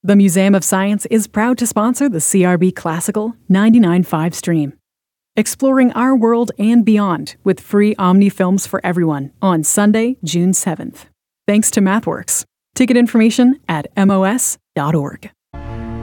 The Museum of Science is proud to sponsor the CRB Classical 99.5 stream. Exploring our world and beyond with free Omni films for everyone on Sunday, June 7th. Thanks to MathWorks. Ticket information at mos.org.